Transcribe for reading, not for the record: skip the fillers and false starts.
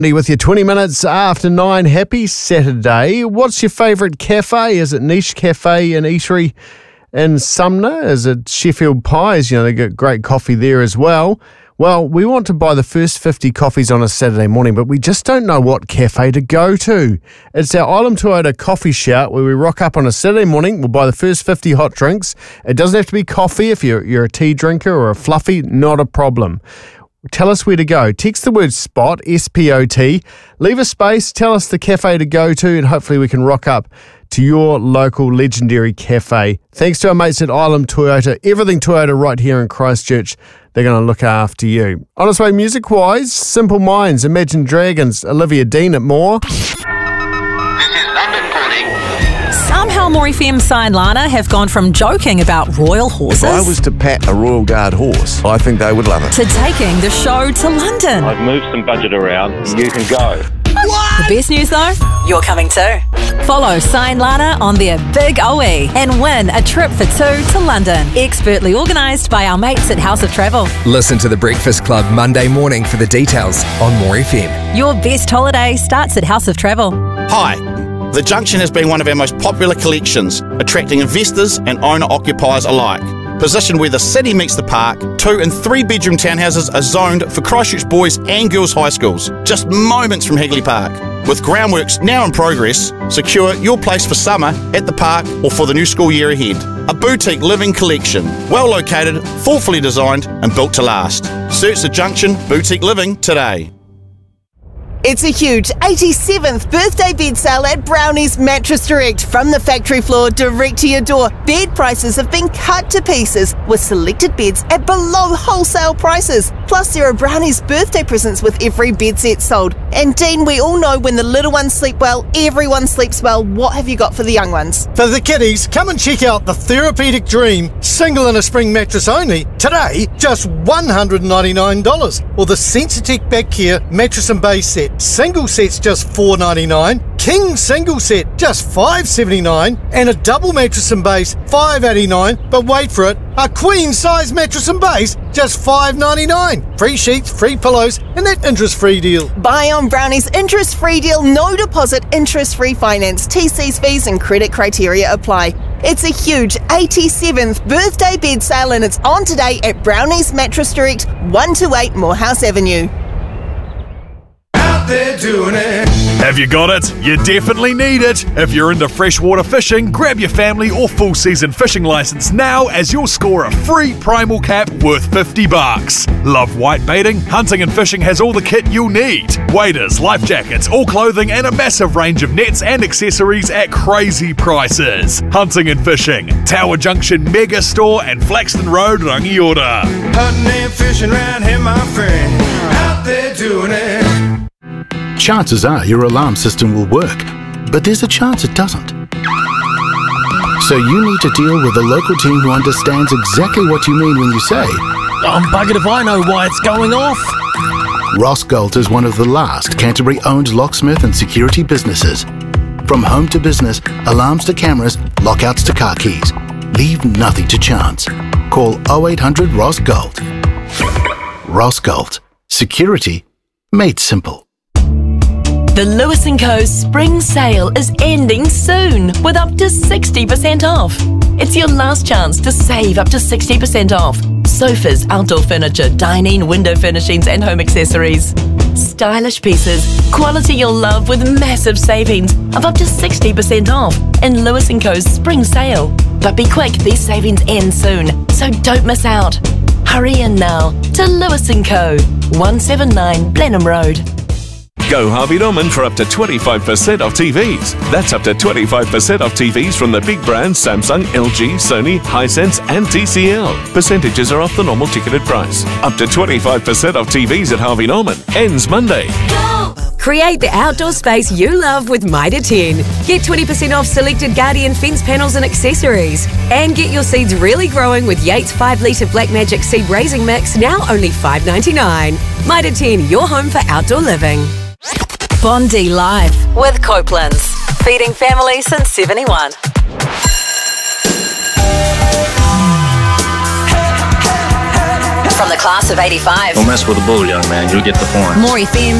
With you 20 minutes after 9. Happy Saturday. What's your favourite cafe? Is it Niche Cafe and Eatery in Sumner? Is it Sheffield Pies? They get great coffee there as well. Well, we want to buy the first 50 coffees on a Saturday morning, but we just don't know what cafe to go to. It's our Ilam Toyota coffee shout where we rock up on a Saturday morning. We'll buy the first 50 hot drinks. It doesn't have to be coffee. If you're a tea drinker or a fluffy, not a problem. Tell us where to go. Text the word SPOT, S-P-O-T. Leave a space, tell us the cafe to go to, and hopefully we can rock up to your local legendary cafe. Thanks to our mates at Ilam Toyota. Everything Toyota right here in Christchurch. They're going to look after you. On its way music-wise, Simple Minds, Imagine Dragons, Olivia Dean at Moore. Somehow More FM and Lana have gone from joking about royal horses If I was to pat a Royal Guard horse, I think they would love it. to taking the show to London. I've moved some budget around. You can go. The best news though, you're coming too. Follow Sign Lana on their Big OE and win a trip for two to London. Expertly organised by our mates at House of Travel. Listen to The Breakfast Club Monday morning for the details on More FM. Your best holiday starts at House of Travel. Hi. The Junction has been one of our most popular collections, attracting investors and owner-occupiers alike. Positioned where the city meets the park, 2 and 3 bedroom townhouses are zoned for Christchurch boys and girls high schools, just moments from Hagley Park. With groundworks now in progress, secure your place for summer at the park or for the new school year ahead. A boutique living collection, well located, thoughtfully designed and built to last. Search The Junction Boutique Living today. It's a huge 87th birthday bed sale at Brownie's Mattress Direct. From the factory floor direct to your door, bed prices have been cut to pieces with selected beds at below wholesale prices. Plus, there are Brownie's birthday presents with every bed set sold. And Dean, we all know when the little ones sleep well, everyone sleeps well. What have you got for the young ones? For the kiddies, come and check out the Therapeutic Dream, single and a spring mattress only. Today, just $199. Or the Sensitech Back Care mattress and base set. Single set's just $4.99, king single set just $5.79, and a double mattress and base $5.89. But wait for it, a queen size mattress and base just $5.99. Free sheets, free pillows, and that interest-free deal. Buy on Brownie's interest-free deal, no deposit, interest-free finance. TC's fees and credit criteria apply. It's a huge 87th birthday bed sale and it's on today at Brownie's Mattress Direct, 128 Morehouse Avenue. They're doing it. Have you got it? You definitely need it. If you're into freshwater fishing, grab your family or full season fishing license now as you'll score a free Primal cap worth $50. Love white baiting? Hunting and Fishing has all the kit you'll need. Waders, life jackets, all clothing and a massive range of nets and accessories at crazy prices. Hunting and Fishing, Tower Junction Mega Store and Flaxton Road, Rangiora. Hunting and fishing round here, my friend. Out there doing it. Chances are your alarm system will work, but there's a chance it doesn't. So you need to deal with a local team who understands exactly what you mean when you say, I'm buggered if I know why it's going off. Ross Galt is one of the last Canterbury-owned locksmith and security businesses. From home to business, alarms to cameras, lockouts to car keys. Leave nothing to chance. Call 0800 Ross Galt. Ross Galt. Security made simple. The Lewis & Co. Spring Sale is ending soon with up to 60% off. It's your last chance to save up to 60% off. Sofas, outdoor furniture, dining, window furnishings and home accessories. Stylish pieces, quality you'll love with massive savings of up to 60% off in Lewis & Co.'s Spring Sale. But be quick, these savings end soon, so don't miss out. Hurry in now to Lewis & Co. 179 Blenheim Road. Go Harvey Norman for up to 25% off TVs. That's up to 25% off TVs from the big brands Samsung, LG, Sony, Hisense and TCL. Percentages are off the normal ticketed price. Up to 25% off TVs at Harvey Norman. Ends Monday. Create the outdoor space you love with Mitre 10. Get 20% off selected Guardian fence panels and accessories. And get your seeds really growing with Yates 5-litre Black Magic Seed Raising Mix, now only $5.99. Mitre 10, your home for outdoor living. Bondi Live with Copeland's, feeding families since 71. From the class of 85. Don't mess with the bull, young man. You'll get the point. More FM